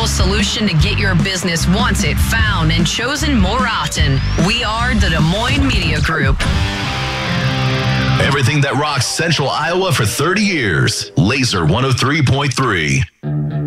local solution to get your business wanted, found, and chosen more often. We are the Des Moines Media Group. Everything that rocks Central Iowa for 30 years. Laser 103.3.